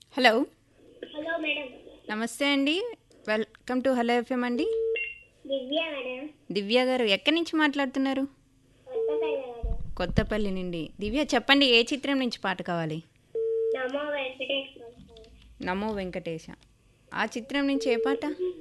Hello. Hello madam. నమస్తే అండి. Welcome to hello FM అండి. దివ్య మేడం. దివ్య గారు ఎక్కడి నుంచి మాట్లాడుతున్నారు? కొత్తపల్లి మేడం. కొత్తపల్లి నుండి. దివ్య చెప్పండి, ఏ చిత్రం నుంచి పాట కావాలి? నమో వెంకటేశ్వర స్వామి. నమో వెంకటేశ. ఆ చిత్రం నుంచి ఏ పాట?